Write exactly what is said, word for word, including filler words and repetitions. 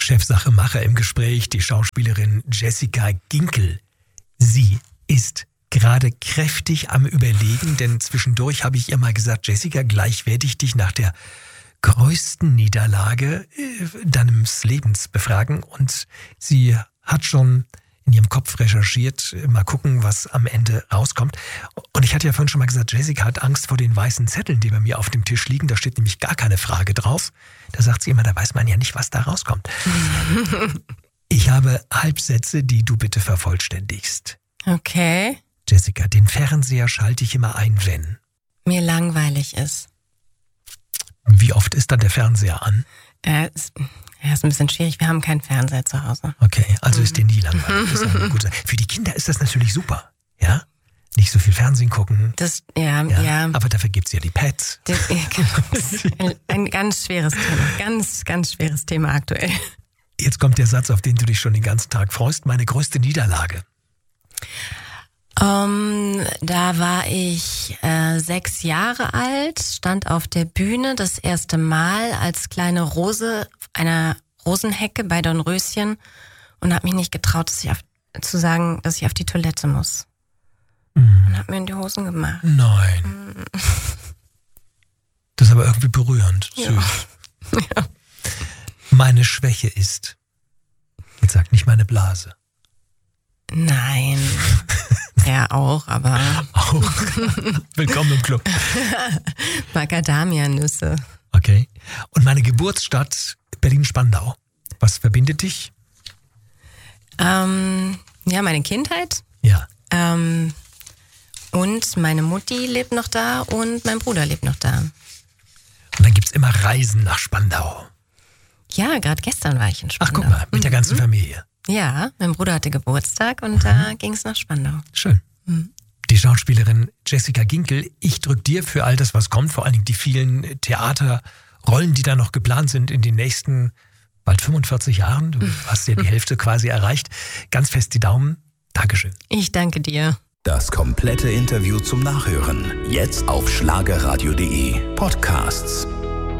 Chefsachemacher im Gespräch, die Schauspielerin Jessica Ginkel. Sie ist gerade kräftig am Überlegen, denn zwischendurch habe ich ihr mal gesagt, Jessica, gleich werde ich dich nach der größten Niederlage äh, deines Lebens befragen. Und sie hat schon in ihrem Kopf recherchiert, mal gucken, was am Ende rauskommt. Und ich hatte ja vorhin schon mal gesagt, Jessica hat Angst vor den weißen Zetteln, die bei mir auf dem Tisch liegen. Da steht nämlich gar keine Frage drauf. Da sagt sie immer, da weiß man ja nicht, was da rauskommt. Ich habe Halbsätze, die du bitte vervollständigst. Okay. Jessica, den Fernseher schalte ich immer ein, wenn mir langweilig ist. Wie oft ist dann der Fernseher an? Äh, ist, ja, ist ein bisschen schwierig. Wir haben keinen Fernseher zu Hause. Okay, also mhm. ist dir nie langweilig. Das ist eine gute Sache. Für die Kinder ist das natürlich super, ja? Nicht so viel Fernsehen gucken. Das, ja, ja. ja. Aber dafür gibt es ja die Pads. Das, ja, genau. Das ist ein, ein ganz schweres Thema. Ganz, ganz schweres Thema aktuell. Jetzt kommt der Satz, auf den du dich schon den ganzen Tag freust. Meine größte Niederlage. Um, da war ich äh, sechs Jahre alt, stand auf der Bühne das erste Mal als kleine Rose einer Rosenhecke bei Dornröschen und habe mich nicht getraut, dass ich auf, zu sagen, dass ich auf die Toilette muss. Mm. Und habe mir in die Hosen gemacht. Nein. Mm. Das ist aber irgendwie berührend. Ja. Süß. Ja. Meine Schwäche ist, jetzt sag nicht meine Blase. Nein. Ja, auch, aber... Auch. Willkommen im Club. Macadamia-Nüsse. Okay. Und meine Geburtsstadt Berlin-Spandau. Was verbindet dich? Ähm, ja, meine Kindheit. Ja. Ähm, und meine Mutti lebt noch da und mein Bruder lebt noch da. Und dann gibt's immer Reisen nach Spandau. Ja, gerade gestern war ich in Spandau. Ach, guck mal, mit der ganzen Familie. Ja, mein Bruder hatte Geburtstag und da mhm. ging es nach Spandau. Schön. Mhm. Die Schauspielerin Jessica Ginkel, ich drück dir für all das, was kommt, vor allen Dingen die vielen Theaterrollen, die da noch geplant sind in den nächsten bald fünfundvierzig Jahren. Du hast ja die Hälfte quasi erreicht. Ganz fest die Daumen. Dankeschön. Ich danke dir. Das komplette Interview zum Nachhören. Jetzt auf schlagerradio punkt de. Podcasts.